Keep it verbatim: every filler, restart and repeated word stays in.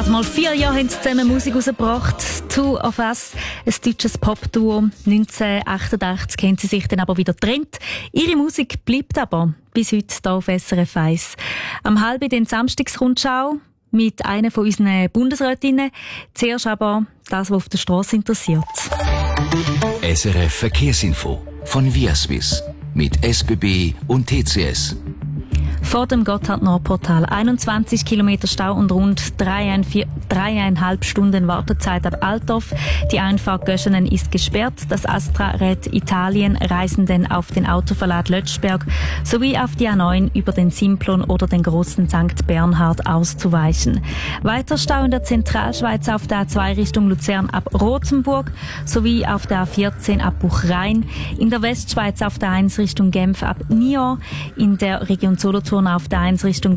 Gerade mal vier Jahre haben sie zusammen Musik rausgebracht. Two of Us, ein deutsches Pop-Duo. neunzehnhundertachtundachtzig haben sie sich dann aber wieder getrennt. Ihre Musik bleibt aber bis heute hier auf S R F eins. Am halben den Samstagsrundschau mit einer von unseren Bundesrätinnen. Zuerst aber das, was auf der Straße interessiert. S R F Verkehrsinfo von Viaswiss mit S B B und T C S. Vor dem Gotthard-Nordportal einundzwanzig Kilometer Stau und rund dreieinhalb Stunden Wartezeit ab Altdorf. Die Einfahrt Göschenen ist gesperrt. Das Astra rät Italien Reisenden auf den Autoverlad Lötschberg sowie auf die A neun über den Simplon oder den großen Sankt Bernhard auszuweichen. Weiter Stau in der Zentralschweiz auf der A zwei Richtung Luzern ab Rothenburg sowie auf der A vierzehn ab Buchrein. In der Westschweiz auf der eins Richtung Genf ab Niort. In der Region Solothurn auf der eins Richtung